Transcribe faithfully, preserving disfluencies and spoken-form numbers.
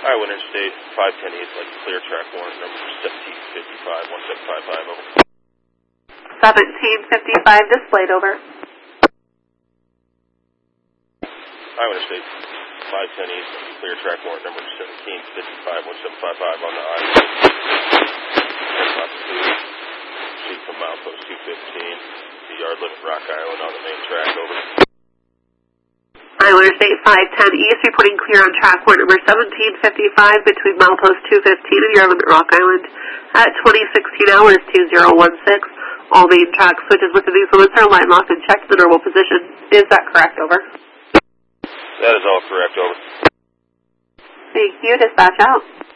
Iowa Interstate five ten East, like clear track warrant number seventeen fifty-five, one seven five five, over. seventeen fifty-five displayed, over. Iowa Interstate five ten East, clear track warrant number seventeen fifty-five, one seven five five on the Iowa. Shoot from milepost two fifteen, the yard limit Rock Island on the main track, over. Iowa Interstate five ten East, reporting clear on track warrant number seventeen fifty-five between milepost two fifteen and yard limit Rock Island at twenty sixteen hours two zero one six. All main track switches within these limits are line locked and checked to the normal position. Is that correct, over? That is all correct, over. Thank you. Dispatch out.